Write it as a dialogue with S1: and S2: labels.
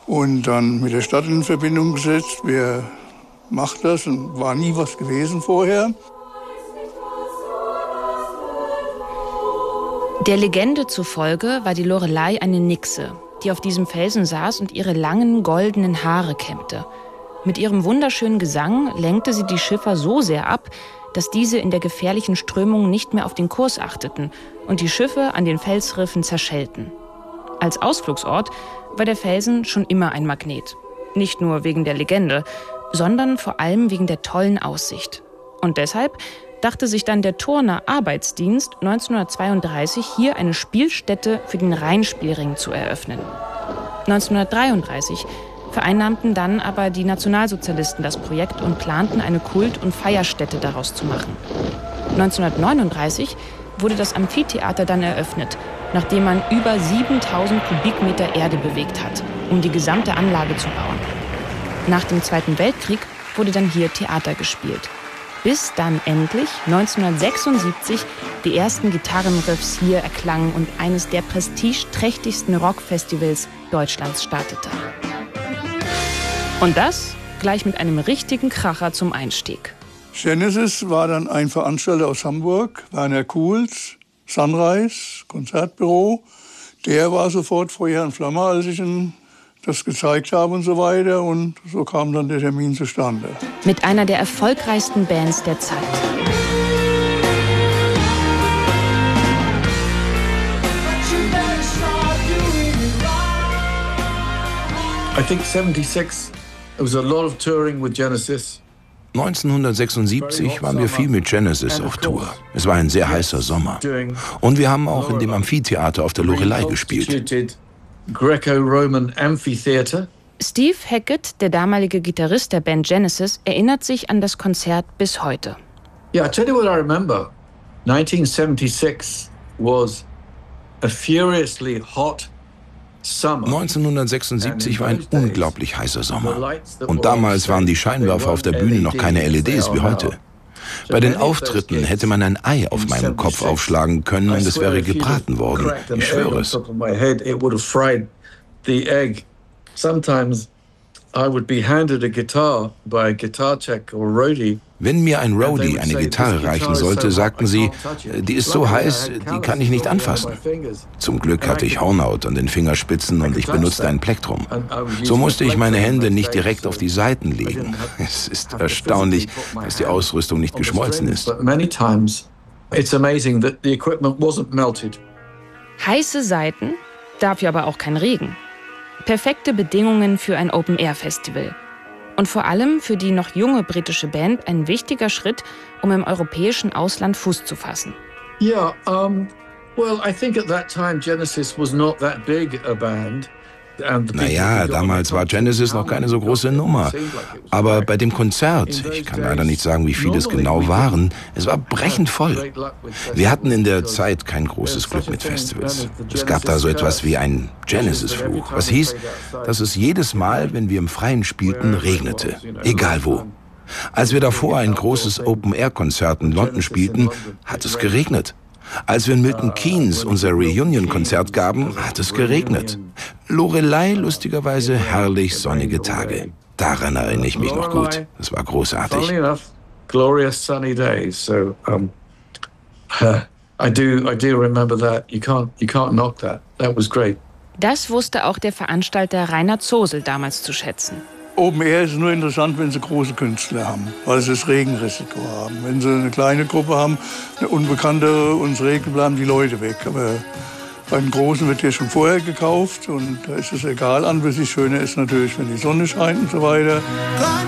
S1: Und dann mit der Stadt in Verbindung gesetzt, wer macht das, und war nie was gewesen vorher.
S2: Der Legende zufolge war die Lorelei eine Nixe, die auf diesem Felsen saß und ihre langen goldenen Haare kämmte. Mit ihrem wunderschönen Gesang lenkte sie die Schiffer so sehr ab, dass diese in der gefährlichen Strömung nicht mehr auf den Kurs achteten und die Schiffe an den Felsriffen zerschellten. Als Ausflugsort war der Felsen schon immer ein Magnet. Nicht nur wegen der Legende, sondern vor allem wegen der tollen Aussicht. Und deshalb dachte sich dann der Turner Arbeitsdienst 1932 hier eine Spielstätte für den Rheinspielring zu eröffnen. 1933 vereinnahmten dann aber die Nationalsozialisten das Projekt und planten eine Kult- und Feierstätte daraus zu machen. 1939 wurde das Amphitheater dann eröffnet, nachdem man über 7000 Kubikmeter Erde bewegt hat, um die gesamte Anlage zu bauen. Nach dem Zweiten Weltkrieg wurde dann hier Theater gespielt. Bis dann endlich 1976 die ersten Gitarrenriffs hier erklangen und eines der prestigeträchtigsten Rockfestivals Deutschlands startete. Und das gleich mit einem richtigen Kracher zum Einstieg.
S1: Genesis war dann ein Veranstalter aus Hamburg, Werner Kuhls, Sunrise, Konzertbüro. Der war sofort Feuer und Flamme, als ich ihm das gezeigt habe und so weiter. Und so kam dann der Termin zustande.
S2: Mit einer der erfolgreichsten Bands der Zeit.
S3: I think 76, there was a lot of touring with Genesis.
S4: 1976 waren wir viel mit Genesis auf Tour. Es war ein sehr heißer Sommer. Und wir haben auch in dem Amphitheater auf der Lorelei gespielt.
S3: Greco-Roman Amphitheater.
S2: Steve Hackett, der damalige Gitarrist der Band Genesis, erinnert sich an das Konzert bis heute.
S3: Yeah, I tell you what I remember. 1976 was a furiously hot summer.
S4: 1976 war ein unglaublich heißer Sommer. Und damals waren die Scheinwerfer auf der Bühne noch keine LEDs wie heute. Bei den Auftritten hätte man ein Ei auf meinem Kopf aufschlagen können und es wäre gebraten worden. Ich schwöre es.
S3: Sometimes I would be handed a guitar by a guitar tech or roadie.
S4: Wenn mir ein Roadie eine Gitarre reichen sollte, sagten sie, die ist so heiß, die kann ich nicht anfassen. Zum Glück hatte ich Hornhaut an den Fingerspitzen und ich benutzte ein Plektrum. So musste ich meine Hände nicht direkt auf die Seiten legen. Es ist erstaunlich, dass die Ausrüstung nicht geschmolzen ist.
S2: Heiße Seiten, dafür aber auch kein Regen. Perfekte Bedingungen für ein Open-Air-Festival. Und vor allem für die noch junge britische Band ein wichtiger Schritt, um im europäischen Ausland Fuß zu fassen.
S3: Yeah, well, I think at that time Genesis was not that big a band.
S4: Naja, damals war Genesis noch keine so große Nummer. Aber bei dem Konzert, ich kann leider nicht sagen, wie viele es genau waren, es war brechend voll. Wir hatten in der Zeit kein großes Glück mit Festivals. Es gab da so etwas wie einen Genesis-Fluch, was hieß, dass es jedes Mal, wenn wir im Freien spielten, regnete. Egal wo. Als wir davor ein großes Open-Air-Konzert in London spielten, hat es geregnet. Als wir in Milton Keynes unser Reunion-Konzert gaben, hat es geregnet. Lorelei, lustigerweise herrlich sonnige Tage. Daran erinnere ich mich noch gut. Das war großartig.
S3: Glorious sunny days. So I do remember that. You can't knock that. That was great.
S2: Das wusste auch der Veranstalter Rainer Zosel damals zu schätzen.
S1: Open Air ist nur interessant, wenn sie große Künstler haben, weil sie das Regenrisiko haben. Wenn sie eine kleine Gruppe haben, eine unbekannte und es regnet, bleiben die Leute weg. Aber bei den Großen wird ja schon vorher gekauft und da ist es egal an, wie es schöner ist natürlich, wenn die Sonne scheint und so weiter.